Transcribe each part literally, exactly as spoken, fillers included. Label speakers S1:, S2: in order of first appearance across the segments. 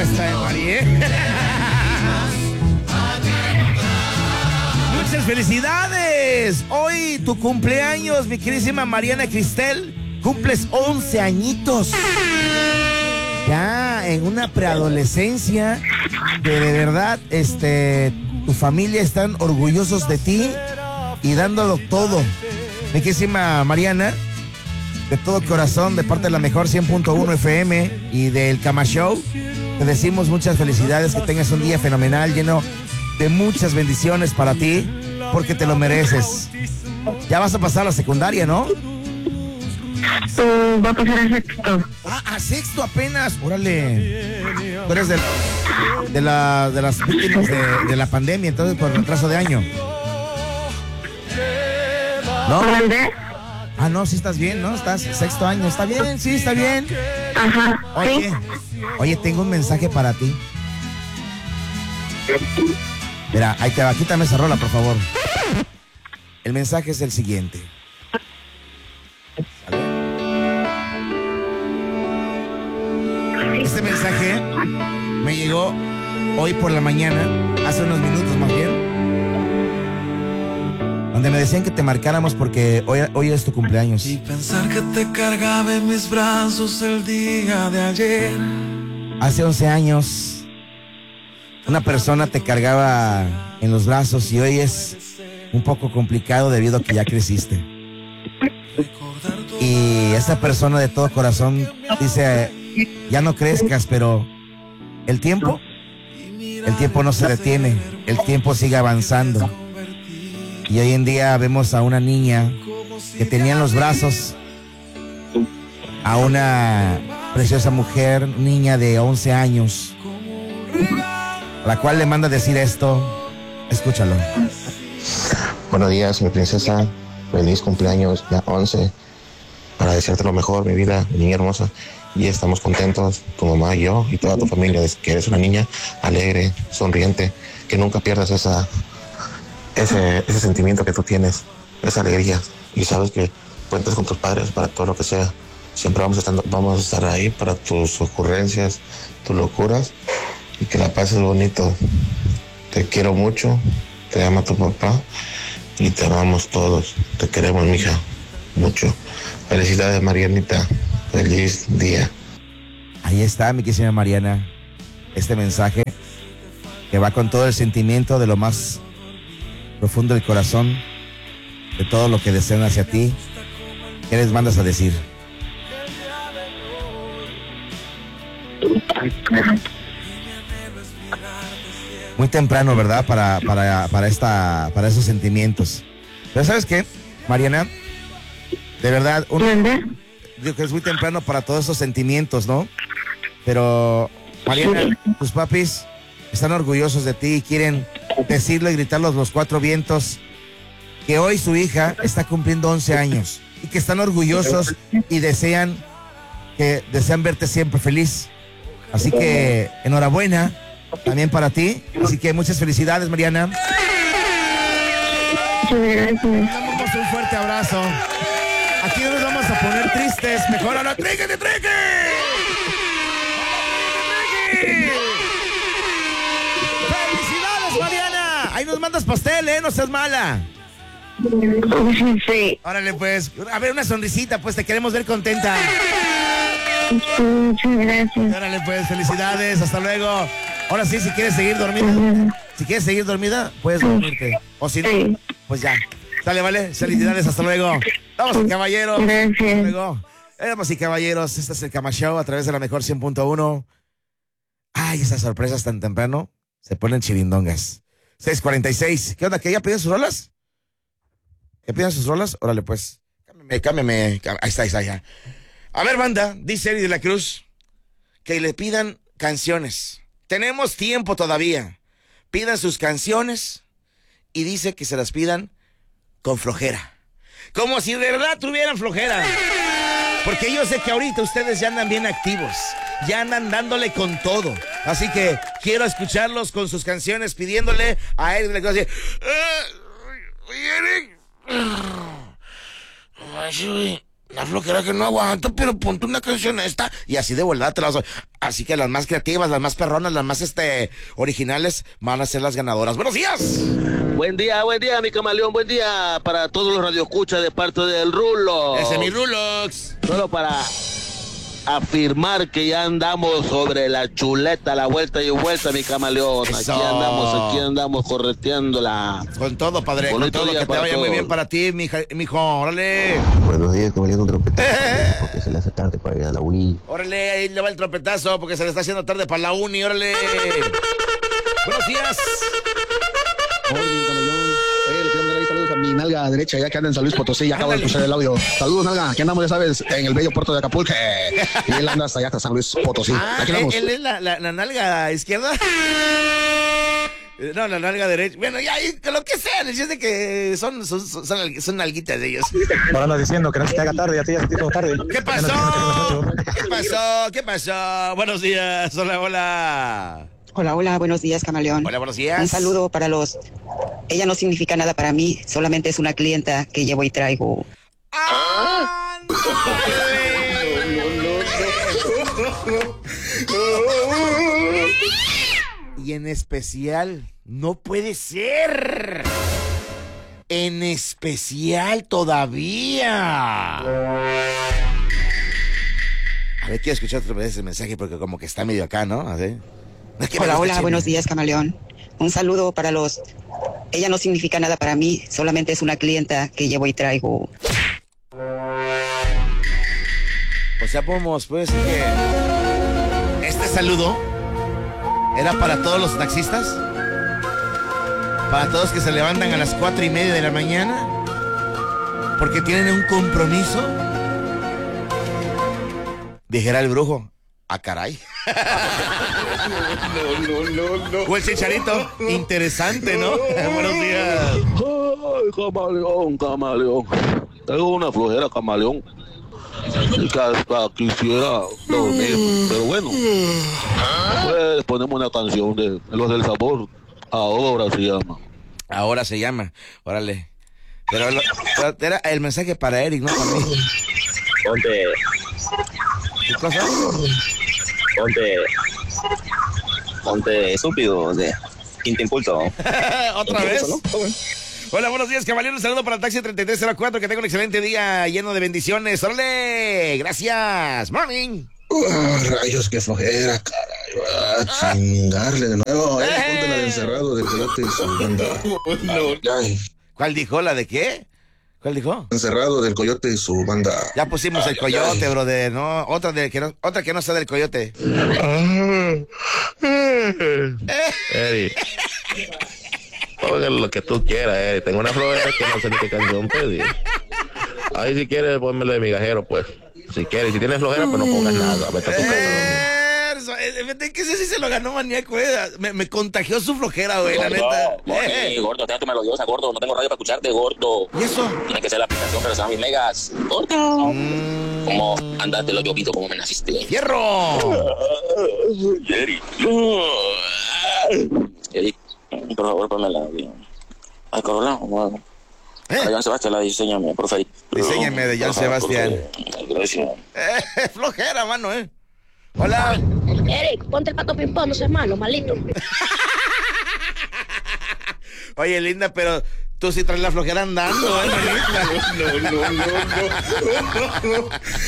S1: esta de María. Muchas felicidades. Hoy tu cumpleaños, mi queridísima Mariana Cristel. Cumples once añitos. Ya en una preadolescencia que de verdad, este, tu familia están orgullosos de ti y dándolo todo. Mi queridísima Mariana, de todo corazón, de parte de la mejor cien punto uno F M y del Cama Show, te decimos muchas felicidades, que tengas un día fenomenal, lleno de muchas bendiciones para ti, porque te lo mereces. Ya vas a pasar a la secundaria, ¿no?
S2: Uh, va a pasar a sexto.
S1: Ah, a sexto apenas. Órale. Tú eres de, de, la, de las víctimas de, de la pandemia, entonces por retraso de año. ¿No?
S2: ¿Dónde?
S1: Ah, no, sí estás bien, ¿no? Estás sexto año. ¿Está bien? Sí, está bien.
S2: Ajá.
S1: Oye,
S2: ¿sí?
S1: oye, tengo un mensaje para ti. Mira, ahí te va, quítame esa rola, por favor. El mensaje es el siguiente. Este mensaje me llegó hoy por la mañana, hace unos minutos más bien, donde me decían que te marcáramos porque hoy, hoy es tu cumpleaños.
S3: Y pensar que te cargaba en mis brazos el día de ayer.
S1: Hace once años, una persona te cargaba en los brazos y hoy es un poco complicado debido a que ya creciste. Y esa persona de todo corazón dice, ya no crezcas, pero el tiempo, el tiempo no se detiene, el tiempo sigue avanzando. Y hoy en día vemos a una niña que tenía en los brazos a una preciosa mujer, niña de once años, a la cual le manda decir esto. Escúchalo.
S4: Buenos días, mi princesa. Feliz cumpleaños, ya once. Para desearte lo mejor, mi vida, mi niña hermosa. Y estamos contentos, tu mamá y yo y toda tu familia, de que eres una niña alegre, sonriente, que nunca pierdas esa, ese, ese sentimiento que tú tienes, esa alegría. Y sabes que cuentas con tus padres para todo lo que sea. Siempre vamos a estar, vamos a estar ahí para tus ocurrencias, tus locuras, y que la pases bonito. Te quiero mucho, te ama tu papá y te amamos todos. Te queremos, mija, mucho. Felicidades, Marianita. Feliz día.
S1: Ahí está, mi querida Mariana, este mensaje que va con todo el sentimiento de lo más profundo del corazón, de todo lo que desean hacia ti. ¿Qué les mandas a decir? Muy temprano, ¿verdad? Para, para, para, esta, para esos sentimientos. Pero ¿sabes qué, Mariana? De verdad, un, digo que es muy temprano para todos esos sentimientos, ¿no? Pero, Mariana, tus papis están orgullosos de ti y quieren decirlo y gritarlo a los cuatro vientos que hoy su hija está cumpliendo once años y que están orgullosos y desean que desean verte siempre feliz. Así que enhorabuena también para ti. Así que muchas felicidades, Mariana.
S2: Muchas gracias.
S1: Damos un fuerte abrazo. Aquí no nos vamos a poner tristes. Mejor ahora, tríquete, tríquete. ¡Felicidades, Mariana! Ahí nos mandas pastel, ¿eh? No seas mala.
S2: Sí.
S1: Órale, pues. A ver, una sonrisita, pues te queremos ver contenta.
S2: Muchas gracias.
S1: Órale, pues, felicidades. Hasta luego. Ahora sí, si quieres seguir dormida. Si quieres seguir dormida, puedes dormirte. O si no, pues ya. Dale, vale. Felicidades, hasta luego. Vamos, caballeros.
S2: Gracias.
S1: Hasta luego. Damas y caballeros, este es el Cama Show a través de la mejor cien punto uno. Ay, esas sorpresas tan temprano se ponen chirindongas. seis cuarenta y seis. ¿Qué onda? ¿Que ya piden sus rolas? ¿Que piden sus rolas? Órale, pues. Cámbiame, cámbiame. Cá- Ahí está, ahí está, ya. A ver, banda, dice Eri de la Cruz, que le pidan canciones. Tenemos tiempo todavía. Pidan sus canciones y dice que se las pidan con flojera. Como si de verdad tuvieran flojera. Porque yo sé que ahorita ustedes ya andan bien activos. Ya andan dándole con todo. Así que quiero escucharlos con sus canciones pidiéndole a él. Así, "Ah, oye, Eric, ayúdame, la flojera que no aguanto, pero ponte una canción esta. Y así de volada te las doy. Así que las más creativas, las más perronas, las más este originales van a ser las ganadoras. ¡Buenos días!
S5: Buen día, buen día, mi camaleón. Buen día para todos los radioescuchas de parte del Rulo.
S1: Ese es mi Rulox.
S5: Solo para afirmar que ya andamos sobre la chuleta, la vuelta y vuelta, mi camaleón.
S1: Eso.
S5: Aquí andamos, aquí andamos correteándola.
S1: Con todo, padre,
S5: Bonito
S1: con todo,
S5: día
S1: que te
S5: para
S1: vaya muy
S5: todos.
S1: bien para ti, mija, mijo, órale.
S4: Buenos días, caballero trompetero. Porque se le hace tarde para ir a la Wii.
S1: Órale, ahí le va el trompetazo porque se le está haciendo tarde para la uni, órale. Buenos días.
S6: Hola, camaleón. Oye, le quiero mandar ahí saludos a mi nalga derecha, ya que anda en San Luis Potosí, ya acabo de escuchar el audio. Saludos, nalga, aquí andamos, ya sabes, en el bello puerto de Acapulco. Y él anda hasta allá, hasta San Luis Potosí.
S1: Ah,
S6: Aquí
S1: él,
S6: andamos.
S1: él es la, la, la nalga izquierda. No, la nalga derecha. Bueno, ya, y lo que sea, les dice que son, son, son, son, son nalguitas de ellos.
S7: Ahora andas diciendo que no se te haga tarde, ya te ya se te hizo tarde.
S1: ¿Qué pasó? ¿Qué pasó? ¿Qué pasó? Buenos días, hola, hola.
S8: Hola, hola, buenos días, camaleón.
S1: Hola, buenos días.
S8: Un saludo para los... Ella no significa nada para mí, solamente es una clienta que llevo y traigo.
S1: ¡Ah! Y en especial, no puede ser. En especial todavía. A ver, quiero escuchar otra vez ese mensaje porque como que está medio acá, ¿no? Así. Es que me
S8: Hola,
S1: gusta
S8: hola,
S1: chisme.
S8: buenos días, camaleón. Un saludo para los... Ella no significa nada para mí, solamente es una clienta que llevo y traigo.
S1: O sea, podemos, pues, que este saludo era para todos los taxistas, para todos que se levantan a las cuatro y media de la mañana, porque tienen un compromiso. Dijera el brujo, ¡ah, caray!
S5: No, no, no, no.
S1: O el chicharito, interesante, ¿no? Buenos días.
S5: Ay, camaleón, camaleón. Tengo una flojera, camaleón. Y que hasta quisiera dormir. Pero bueno, pues ponemos una canción de Los del Sabor. Ahora se llama.
S1: Ahora se llama, órale. Pero lo- pero era el mensaje para Eric, no para mí.
S9: Ponte,
S1: ¿Qué cosa?
S9: ponte, ponte estúpido de Quinto Impulso.
S1: ¿Otra vez?
S9: ¿no?
S1: Hola, buenos días, caballero. Un saludo para el taxi treinta y tres cero cuatro. Que tenga un excelente día lleno de bendiciones. ¡Órale! Gracias. Morning.
S6: Uh, rayos, qué flojera, caray. Ah, chingarle de nuevo. Eh,
S1: ¡Eh!
S6: ponte la de encerrado de Coyote y su banda. Ay,
S1: ¿Cuál dijo? ¿La de qué? ¿Cuál dijo?
S6: encerrado del Coyote y su banda.
S1: Ya pusimos el coyote, brother, ¿no? Otra, de que no, otra que no sea del coyote.
S10: Eri, ponle lo que tú quieras, Eri. Tengo una flojera que no sé ni qué canción pedir. Ahí si quieres, ponme de migajero, pues. Si quieres, si tienes flojera, pues no pongas nada. Vete a tu casa.
S1: Eso, eh, fíjate que ese sí se lo ganó maníaco, eh. Me, me contagió su flojera, güey, la
S9: Gordo,
S1: neta.
S9: Moni,
S1: Eh,
S9: gordo, te tu melodiosa, gordo. No tengo radio para escucharte, gordo.
S1: ¿Y eso?
S9: Tiene que ser la aplicación que reserva mis megas. Gordo. ¿Cómo andaste lo llovito? ¿Cómo me naciste?
S1: ¡Fierro!
S9: Jerry. Jerry, por favor, ponme la... Ay, Corolla, bueno.
S1: ¿Eh?
S9: A Joan Sebastián, la diseñame, por favor.
S1: Diséñame de Joan
S9: Por favor,
S1: Sebastián.
S9: por favor. Gracias.
S1: Eh, flojera, mano, eh. Hola.
S11: Eric, ponte el pato ping-pong, no seas malo, malito.
S1: Oye, linda, pero tú sí traes la flojera andando, ¿eh, manita?
S5: No, no, no,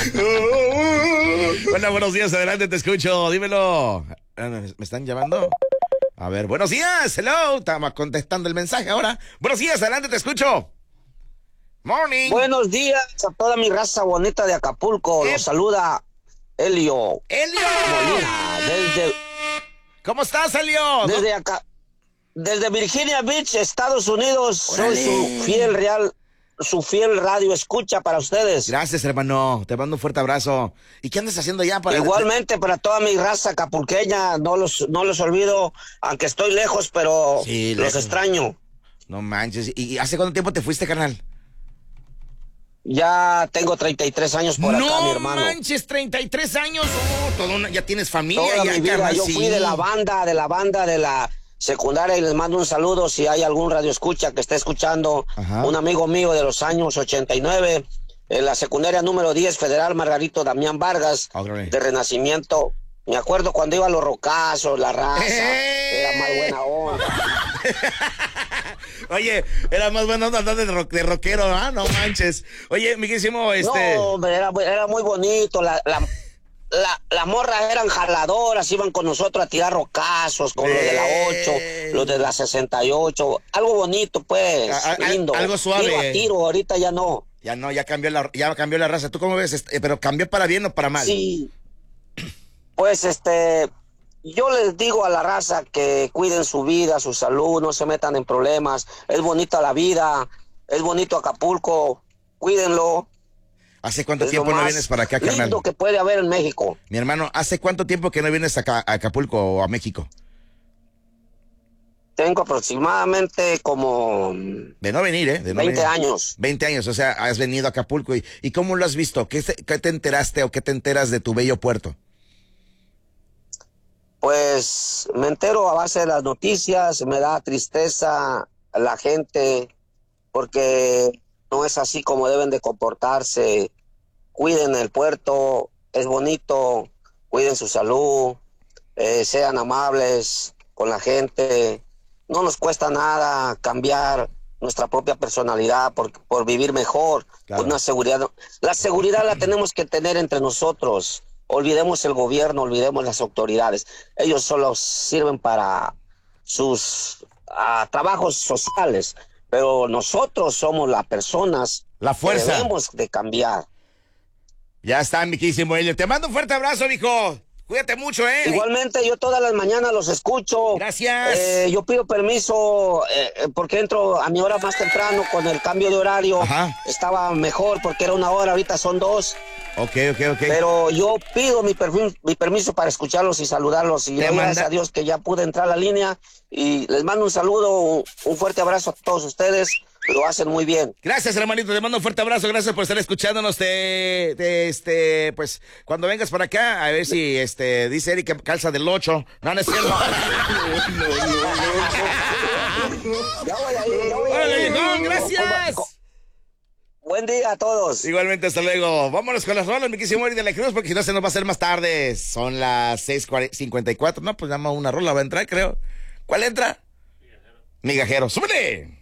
S5: no.
S1: Hola, buenos días, adelante, te escucho, dímelo. Ah, ¿Me me están llamando? A ver, buenos días, hello. Estamos contestando el mensaje ahora. Buenos días, adelante, te escucho. Morning.
S12: Buenos días a toda mi raza bonita de Acapulco.
S1: ¿Qué?
S12: Los saluda Elio
S1: Elio.
S12: Molina, desde,
S1: ¿Cómo estás, Elio?
S12: desde acá, desde Virginia Beach, Estados Unidos. Soy
S1: Órale.
S12: su fiel real, su fiel radio escucha para ustedes.
S1: Gracias, hermano. Te mando un fuerte abrazo. ¿Y qué andas haciendo ya para...?
S12: Igualmente para toda mi raza acapulqueña, no los, no los olvido, aunque estoy lejos, pero
S1: Sí,
S12: los
S1: lejos.
S12: extraño.
S1: No manches. ¿Y hace cuánto tiempo te fuiste, carnal?
S12: Ya tengo treinta y tres años por acá, mi
S1: No
S12: hermano.
S1: manches, treinta y tres años. Oh, todo una- ya tienes familia.
S12: Toda
S1: ya,
S12: mi vida,
S1: carnal,
S12: yo
S1: sí.
S12: fui de la banda, de la banda de la secundaria y les mando un saludo si hay algún radio escucha que esté escuchando.
S1: Ajá.
S12: Un amigo mío de los años ochenta y nueve, en la secundaria número diez, Federal Margarito Damián Vargas,
S1: okay.
S12: de Renacimiento. Me acuerdo cuando iba a los rocazos, la raza, ¡eh! Era más buena onda.
S1: Oye, era más buena onda andar de, ro de rockero, ¿ah? No manches. Oye, miquísimo, este...
S12: No, hombre, era, era muy bonito, la... la... La, las morras eran jaladoras, iban con nosotros a tirar rocazos, con eh, los de la ocho, los de la sesenta y ocho, algo bonito, pues,
S1: a, a,
S12: lindo.
S1: Algo suave.
S12: Tiro a tiro, ahorita ya no.
S1: Ya no, ya cambió la, ya cambió la raza. ¿Tú cómo ves? Este, pero ¿cambió para bien o para mal?
S12: Sí, pues, este, yo les digo a la raza que cuiden su vida, su salud, no se metan en problemas. Es bonita la vida, es bonito Acapulco, cuídenlo.
S1: ¿Hace cuánto es tiempo no vienes para acá, carnal?
S12: Lindo que puede haber en México.
S1: Mi hermano, ¿hace cuánto tiempo que no vienes acá a Acapulco o a México?
S12: Tengo aproximadamente como...
S1: De no venir, ¿eh? De no
S12: veinte
S1: venir.
S12: años.
S1: veinte años, o sea, has venido a Acapulco. ¿Y, y cómo lo has visto? ¿Qué te, ¿Qué te enteraste o qué te enteras de tu bello puerto?
S12: Pues me entero a base de las noticias, me da tristeza la gente, porque... no es así como deben de comportarse. Cuiden el puerto, es bonito, cuiden su salud, eh, sean amables con la gente. No nos cuesta nada cambiar nuestra propia personalidad por, por vivir mejor, claro. Con una seguridad. La seguridad la tenemos que tener entre nosotros. Olvidemos el gobierno, olvidemos las autoridades. Ellos solo sirven para sus uh, trabajos sociales. Pero nosotros somos las personas
S1: la fuerza.
S12: Que debemos de cambiar.
S1: Ya está, miquísimo Elio. Te mando un fuerte abrazo, mijo. Cuídate mucho, ¿eh?
S12: Igualmente, yo todas las mañanas los escucho.
S1: Gracias.
S12: Eh, yo pido permiso eh, porque entro a mi hora más temprano con el cambio de horario.
S1: Ajá.
S12: Estaba mejor porque era una hora, ahorita son dos.
S1: Ok, ok, ok.
S12: Pero yo pido mi, mi permiso para escucharlos y saludarlos. Y gracias manda... a Dios que ya pude entrar a la línea. Y les mando un saludo, un, un fuerte abrazo a todos ustedes. Lo hacen muy bien.
S1: Gracias, hermanito. Te mando un fuerte abrazo. Gracias por estar escuchándonos. Te, te, este, pues, cuando vengas para acá, a ver si, este, dice Eric que calza del ocho. No, no es cierto.
S12: Ya voy a ir, ya voy a
S1: ¡Órale,
S12: ir.
S1: viejón! ¡Gracias!
S12: Buen día a todos.
S1: Igualmente, hasta luego. Vámonos con las rolas, mi quísimo Eric de la Cruz, porque si no se nos va a hacer más tarde. Son las seis cincuenta y cuatro. No, pues nada más una rola va a entrar, creo. ¿Cuál entra? Migajero. ¡Súbele!